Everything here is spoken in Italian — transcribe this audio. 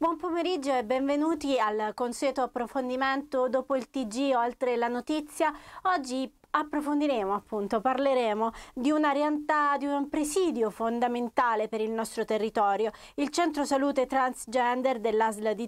Buon pomeriggio e benvenuti al consueto approfondimento dopo il TG Oltre la Notizia. Oggi parleremo di una realtà, di un presidio fondamentale per il nostro territorio, il centro salute transgender dell'ASL di